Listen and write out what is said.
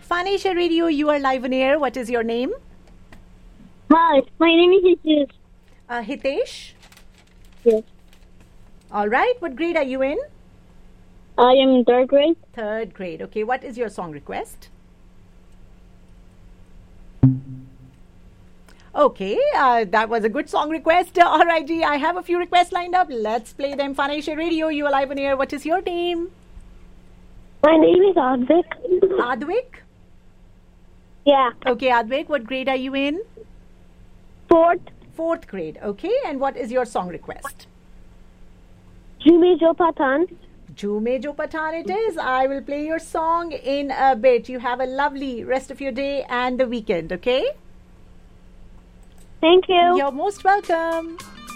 Fun Asia Radio, you are live on air. What is your name? Hi, my name is Hitesh. Hitesh? Yes. All right. What grade are you in? I am in third grade. Third grade. Okay. What is your song request? Okay. That was a good song request. All right, G. I have a few requests lined up. Let's play them. Fun Asia Radio, you are live on air. What is your name? My name is Advik. Advik? Yeah. Okay, Advik. What grade are you in? Fourth. Fourth grade. Okay. And what is your song request? Jume Jo Pathan. Jume Jo Pathan it is. I will play your song in a bit. You have a lovely rest of your day and the weekend, okay? Thank you. You're most welcome.